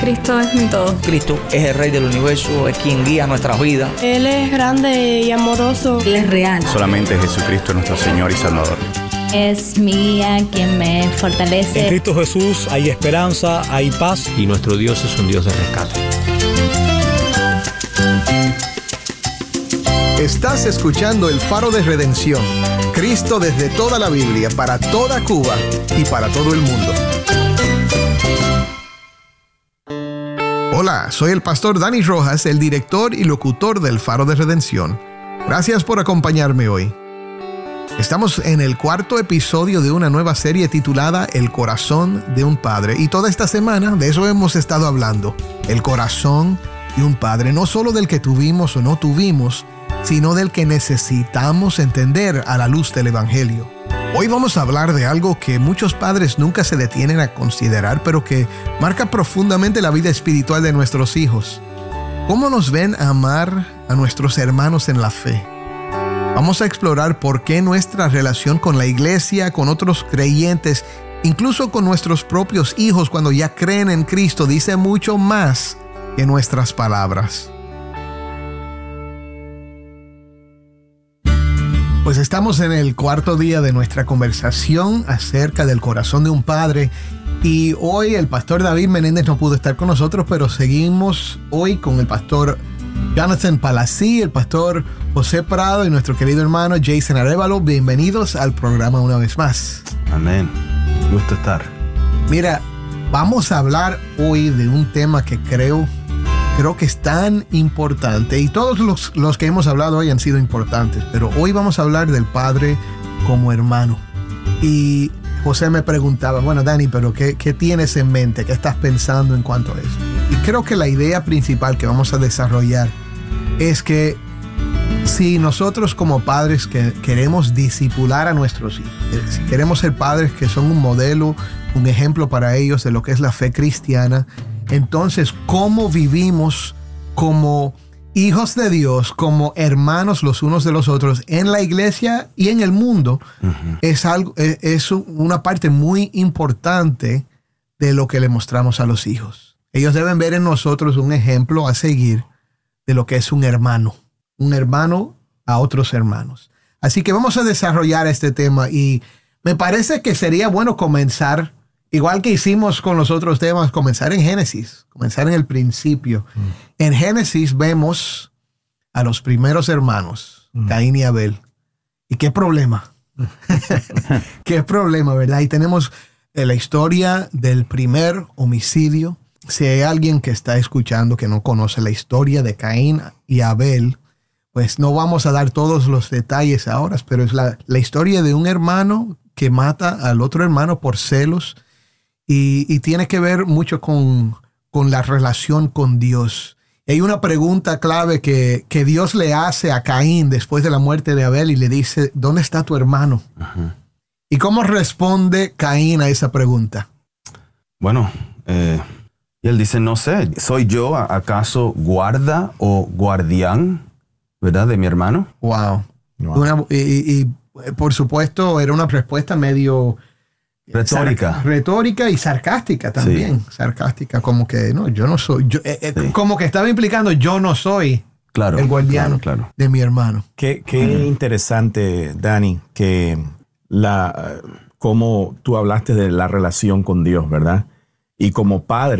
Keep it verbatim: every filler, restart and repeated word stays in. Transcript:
Cristo es mi todo. Cristo es el Rey del universo, es quien guía nuestras vidas. Él es grande y amoroso. Él es real. Solamente Jesucristo es nuestro Señor y Salvador. Es mi guía quien me fortalece. En Cristo Jesús hay esperanza, hay paz. Y nuestro Dios es un Dios de rescate. Estás escuchando El Faro de Redención. Cristo desde toda la Biblia, para toda Cuba y para todo el mundo. Hola, soy el pastor Dani Rojas, el director y locutor del Faro de Redención. Gracias por acompañarme hoy. Estamos en el cuarto episodio de una nueva serie titulada El corazón de un padre. Y toda esta semana de eso hemos estado hablando. El corazón de un padre, no solo del que tuvimos o no tuvimos, sino del que necesitamos entender a la luz del Evangelio. Hoy vamos a hablar de algo que muchos padres nunca se detienen a considerar, pero que marca profundamente la vida espiritual de nuestros hijos. ¿Cómo nos ven amar a nuestros hermanos en la fe? Vamos a explorar por qué nuestra relación con la iglesia, con otros creyentes, incluso con nuestros propios hijos cuando ya creen en Cristo, dice mucho más que nuestras palabras. Pues estamos en el cuarto día de nuestra conversación acerca del corazón de un padre. Y hoy el pastor David Menéndez no pudo estar con nosotros, pero seguimos hoy con el pastor Jonathan Palací, el pastor José Prado y nuestro querido hermano Jason Arévalo. Bienvenidos al programa una vez más. Amén. Gusto estar. Mira, vamos a hablar hoy de un tema que creo, creo que es tan importante. Y todos los, los que hemos hablado hoy han sido importantes. Pero hoy vamos a hablar del padre como hermano. Y José me preguntaba, bueno, Dani, pero ¿qué, qué tienes en mente? ¿Qué estás pensando en cuanto a eso? Y creo que la idea principal que vamos a desarrollar es que si nosotros como padres que queremos discipular a nuestros hijos, si queremos ser padres que son un modelo, un ejemplo para ellos de lo que es la fe cristiana, entonces cómo vivimos como hijos de Dios, como hermanos los unos de los otros en la iglesia y en el mundo, uh-huh. es, algo, es, es una parte muy importante de lo que le mostramos a los hijos. Ellos deben ver en nosotros un ejemplo a seguir de lo que es un hermano, un hermano a otros hermanos. Así que vamos a desarrollar este tema y me parece que sería bueno comenzar, igual que hicimos con los otros temas, comenzar en Génesis, comenzar en el principio. Mm. En Génesis vemos a los primeros hermanos, mm. Caín y Abel. ¿Y qué problema? ¿Qué problema, verdad? Y tenemos eh, la historia del primer homicidio. Si hay alguien que está escuchando que no conoce la historia de Caín y Abel, pues no vamos a dar todos los detalles ahora, pero es la, la historia de un hermano que mata al otro hermano por celos y, y tiene que ver mucho con, con la relación con Dios. Y hay una pregunta clave que, que Dios le hace a Caín después de la muerte de Abel y le dice, ¿dónde está tu hermano? Uh-huh. ¿Y cómo responde Caín a esa pregunta? Bueno, eh, y él dice, no sé, ¿soy yo acaso guarda o guardián, verdad, de mi hermano? Wow. wow. Una, y, y, y por supuesto era una respuesta medio retórica. Sar- retórica y sarcástica también. Sí. Sarcástica, como que no, yo no soy, yo, eh, sí. como que estaba implicando yo no soy claro, el guardián claro, claro. de mi hermano. Qué, qué mm. interesante, Dani, que la, como tú hablaste de la relación con Dios, ¿verdad? Y como padre,